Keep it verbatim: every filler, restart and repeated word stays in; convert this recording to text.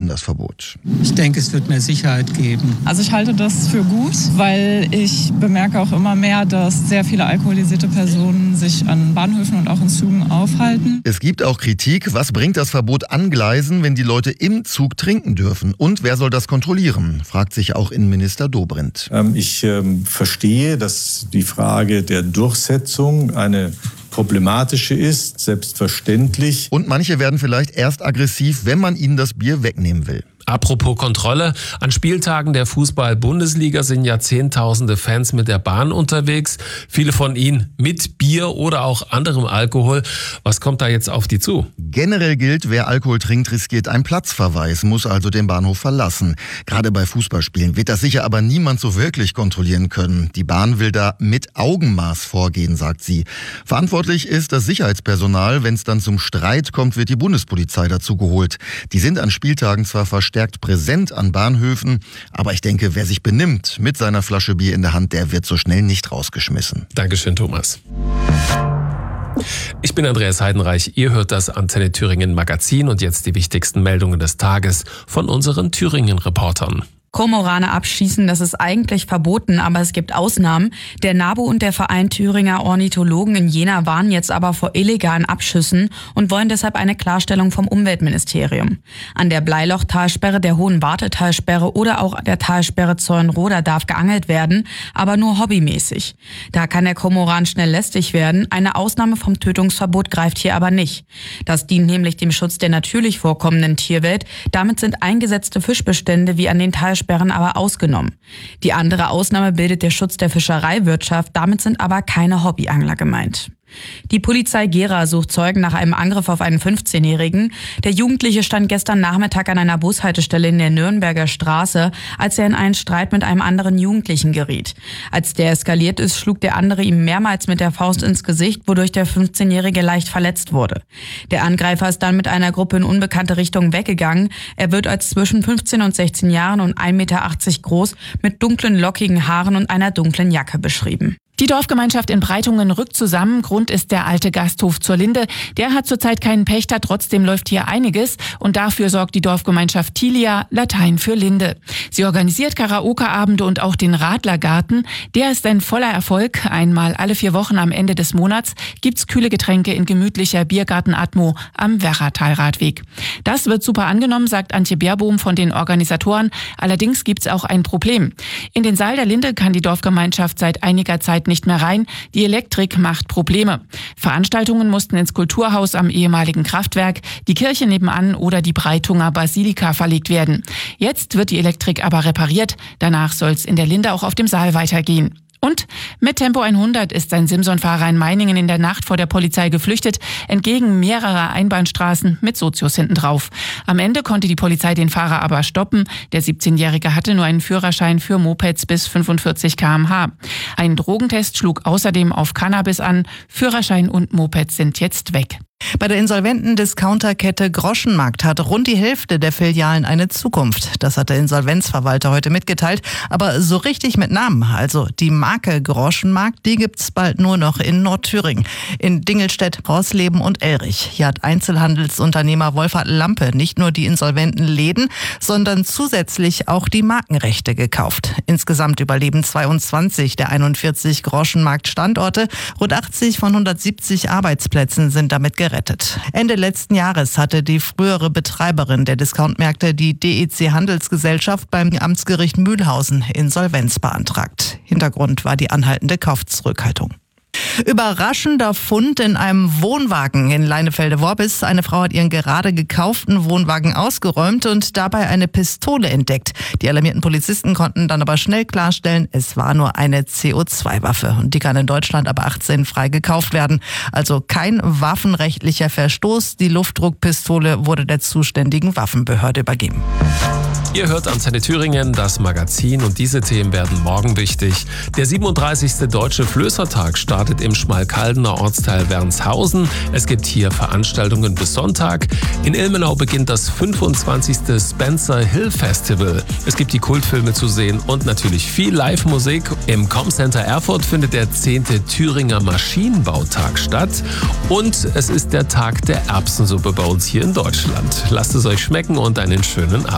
das Verbot? Ich denke, es wird mehr Sicherheit geben. Also ich halte das für gut, weil ich bemerke auch immer mehr, dass sehr viele alkoholisierte Personen sich an Bahnhöfen und auch in Zügen aufhalten. Es gibt auch Kritik. Was bringt das Verbot an Gleisen, wenn die Leute im Zug trinken dürfen? Und wer soll das kontrollieren? Fragt sich auch Innenminister Dobrindt. Ähm, ich ähm, verstehe, dass die Frage der Durchsetzung eine problematische ist, selbstverständlich. Und manche werden vielleicht erst aggressiv, wenn man ihnen das Bier wegnehmen will. Apropos Kontrolle, an Spieltagen der Fußball-Bundesliga sind ja zehntausende Fans mit der Bahn unterwegs. Viele von ihnen mit Bier oder auch anderem Alkohol. Was kommt da jetzt auf die zu? Generell gilt, wer Alkohol trinkt, riskiert einen Platzverweis, muss also den Bahnhof verlassen. Gerade bei Fußballspielen wird das sicher aber niemand so wirklich kontrollieren können. Die Bahn will da mit Augenmaß vorgehen, sagt sie. Verantwortlich ist das Sicherheitspersonal. Wenn es dann zum Streit kommt, wird die Bundespolizei dazu geholt. Die sind an Spieltagen zwar verstärkt präsent an Bahnhöfen, aber ich denke, wer sich benimmt mit seiner Flasche Bier in der Hand, der wird so schnell nicht rausgeschmissen. Dankeschön, Thomas. Ich bin Andreas Heidenreich, ihr hört das Antenne Thüringen Magazin und jetzt die wichtigsten Meldungen des Tages von unseren Thüringen-Reportern. Kormorane abschießen, das ist eigentlich verboten, aber es gibt Ausnahmen. Der NABU und der Verein Thüringer Ornithologen in Jena warnen jetzt aber vor illegalen Abschüssen und wollen deshalb eine Klarstellung vom Umweltministerium. An der Bleiloch-Talsperre, der Hohen Warte-Talsperre oder auch der Talsperre Zornroda darf geangelt werden, aber nur hobbymäßig. Da kann der Kormoran schnell lästig werden. Eine Ausnahme vom Tötungsverbot greift hier aber nicht. Das dient nämlich dem Schutz der natürlich vorkommenden Tierwelt. Damit sind eingesetzte Fischbestände wie an den Talsperren aber ausgenommen. Die andere Ausnahme bildet der Schutz der Fischereiwirtschaft, damit sind aber keine Hobbyangler gemeint. Die Polizei Gera sucht Zeugen nach einem Angriff auf einen fünfzehnjährigen. Der Jugendliche stand gestern Nachmittag an einer Bushaltestelle in der Nürnberger Straße, als er in einen Streit mit einem anderen Jugendlichen geriet. Als der eskaliert ist, schlug der andere ihm mehrmals mit der Faust ins Gesicht, wodurch der fünfzehnjährige leicht verletzt wurde. Der Angreifer ist dann mit einer Gruppe in unbekannte Richtung weggegangen. Er wird als zwischen fünfzehn und sechzehn Jahren und ein Meter achtzig groß mit dunklen, lockigen Haaren und einer dunklen Jacke beschrieben. Die Dorfgemeinschaft in Breitungen rückt zusammen. Grund ist der alte Gasthof zur Linde. Der hat zurzeit keinen Pächter, trotzdem läuft hier einiges. Und dafür sorgt die Dorfgemeinschaft Tilia, Latein für Linde. Sie organisiert Karaoke-Abende und auch den Radlergarten. Der ist ein voller Erfolg. Einmal alle vier Wochen am Ende des Monats gibt's kühle Getränke in gemütlicher Biergartenatmo am Werratalradweg. Das wird super angenommen, sagt Antje Beerbohm von den Organisatoren. Allerdings gibt's auch ein Problem. In den Saal der Linde kann die Dorfgemeinschaft seit einiger Zeit nicht mehr rein. Die Elektrik macht Probleme. Veranstaltungen mussten ins Kulturhaus am ehemaligen Kraftwerk, die Kirche nebenan oder die Breitunger Basilika verlegt werden. Jetzt wird die Elektrik aber repariert. Danach soll es in der Linde auch auf dem Saal weitergehen. Und mit Tempo hundert ist ein Simson-Fahrer in Meiningen in der Nacht vor der Polizei geflüchtet, entgegen mehrerer Einbahnstraßen mit Sozius hinten drauf. Am Ende konnte die Polizei den Fahrer aber stoppen. Der siebzehnjährige hatte nur einen Führerschein für Mopeds bis fünfundvierzig Kilometer pro Stunde. Ein Drogentest schlug außerdem auf Cannabis an. Führerschein und Mopeds sind jetzt weg. Bei der insolventen Discounterkette Groschenmarkt hat rund die Hälfte der Filialen eine Zukunft. Das hat der Insolvenzverwalter heute mitgeteilt. Aber so richtig mit Namen, also die Marke Groschenmarkt, die gibt's bald nur noch in Nordthüringen. In Dingelstedt, Rosleben und Elrich. Hier hat Einzelhandelsunternehmer Wolfhard Lampe nicht nur die insolventen Läden, sondern zusätzlich auch die Markenrechte gekauft. Insgesamt überleben zweiundzwanzig der einundvierzig Groschenmarkt-Standorte. Rund achtzig von hundertsiebzig Arbeitsplätzen sind damit gerettet. Ende letzten Jahres hatte die frühere Betreiberin der Discountmärkte, die D E C Handelsgesellschaft, beim Amtsgericht Mühlhausen Insolvenz beantragt. Hintergrund war die anhaltende Kaufzurückhaltung. Überraschender Fund in einem Wohnwagen in Leinefelde-Worbis. Eine Frau hat ihren gerade gekauften Wohnwagen ausgeräumt und dabei eine Pistole entdeckt. Die alarmierten Polizisten konnten dann aber schnell klarstellen, es war nur eine C O zwei Waffe. Und die kann in Deutschland ab achtzehn frei gekauft werden. Also kein waffenrechtlicher Verstoß. Die Luftdruckpistole wurde der zuständigen Waffenbehörde übergeben. Ihr hört Antenne Thüringen, das Magazin, und diese Themen werden morgen wichtig. Der siebenunddreißigste Deutsche Flößertag startet im Schmalkaldener Ortsteil Wernshausen. Es gibt hier Veranstaltungen bis Sonntag. In Ilmenau beginnt das fünfundzwanzigste Spencer Hill Festival. Es gibt die Kultfilme zu sehen und natürlich viel Live-Musik. Im Com-Center Erfurt findet der zehnte Thüringer Maschinenbautag statt. Und es ist der Tag der Erbsensuppe bei uns hier in Deutschland. Lasst es euch schmecken und einen schönen Abend.